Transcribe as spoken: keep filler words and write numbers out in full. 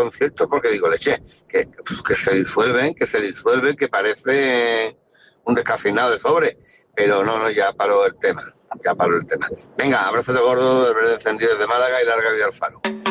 conciertos porque digo, leche, que, que se disuelven, que se disuelven, que parece un descafeinado de sobre. Pero no, no, ya paró el tema, ya paró el tema. Venga, abrazo de gordo, del verde encendido desde Málaga y larga vida al Faro.